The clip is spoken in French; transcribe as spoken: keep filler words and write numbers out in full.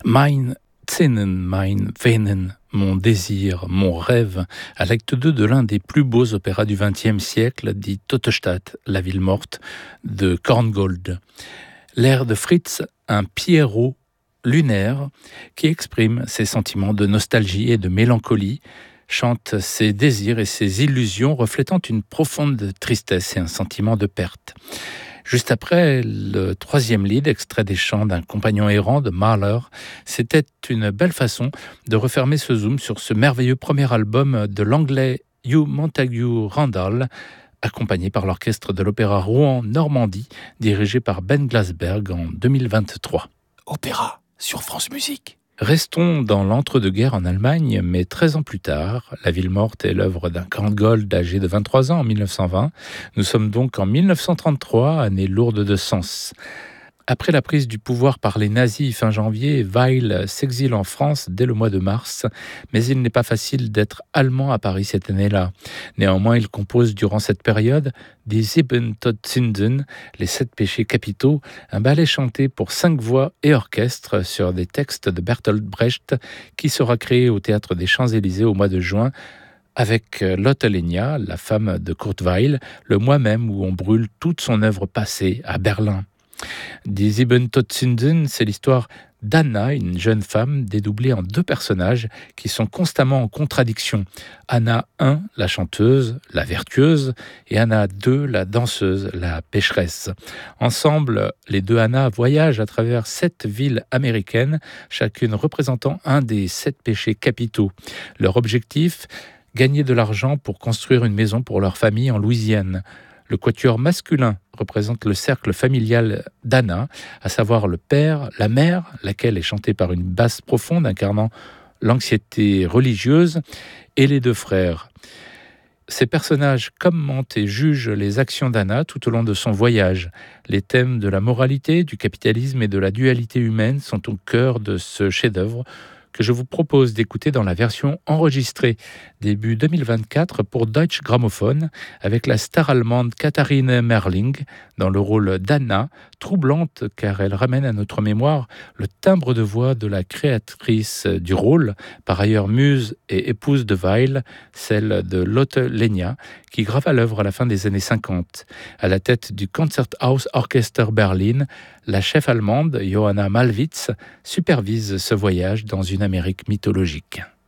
Mein Zinnen, mein Venen, mon désir, mon rêve, à l'acte deux de l'un des plus beaux opéras du vingtième siècle, dit Totestadt, la ville morte, de Korngold. L'air de Fritz, un Pierrot lunaire qui exprime ses sentiments de nostalgie et de mélancolie, chante ses désirs et ses illusions, reflétant une profonde tristesse et un sentiment de perte. Juste après, le troisième lead, extrait des chants d'un compagnon errant de Mahler, c'était une belle façon de refermer ce zoom sur ce merveilleux premier album de l'anglais Hugh Montagu Randall, accompagné par l'orchestre de l'Opéra Rouen-Normandie, dirigé par Ben Glasberg en deux mille vingt-trois. Opéra sur France Musique. Restons dans l'entre-deux-guerres en Allemagne, mais treize ans plus tard, La ville morte est l'œuvre d'un Korngold âgé de vingt-trois ans en mille neuf cent vingt. Nous sommes donc en mille neuf cent trente-trois, année lourde de sens. Après la prise du pouvoir par les nazis fin janvier, Weill s'exile en France dès le mois de mars, mais il n'est pas facile d'être allemand à Paris cette année-là. Néanmoins, il compose durant cette période Die Sieben Todsünden, les sept péchés capitaux, un ballet chanté pour cinq voix et orchestre sur des textes de Bertolt Brecht, qui sera créé au Théâtre des Champs-Élysées au mois de juin, avec Lotte Lenya, la femme de Kurt Weill, le mois même où on brûle toute son œuvre passée à Berlin. Die Sieben Todsünden, c'est l'histoire d'Anna, une jeune femme dédoublée en deux personnages qui sont constamment en contradiction. Anna un, la chanteuse, la vertueuse, et Anna deux, la danseuse, la pécheresse. Ensemble, les deux Anna voyagent à travers sept villes américaines, chacune représentant un des sept péchés capitaux. Leur objectif, gagner de l'argent pour construire une maison pour leur famille en Louisiane. Le quatuor masculin représente le cercle familial d'Anna, à savoir le père, la mère, laquelle est chantée par une basse profonde incarnant l'anxiété religieuse, et les deux frères. Ces personnages commentent et jugent les actions d'Anna tout au long de son voyage. Les thèmes de la moralité, du capitalisme et de la dualité humaine sont au cœur de ce chef-d'œuvre que je vous propose d'écouter dans la version enregistrée début deux mille vingt-quatre pour Deutsche Grammophon, avec la star allemande Katharine Merling dans le rôle d'Anna, troublante car elle ramène à notre mémoire le timbre de voix de la créatrice du rôle, par ailleurs muse et épouse de Weill, celle de Lotte Lenya, qui grava l'œuvre à la fin des années cinquante. À la tête du Concerthaus Orchester Berlin, la chef allemande Johanna Malwitz supervise ce voyage dans une Amérique mythologique.